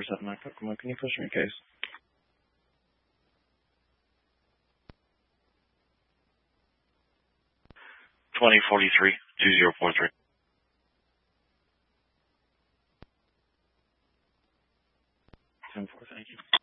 Come on, can you push me a case? 2043 2043. 10-4, thank you.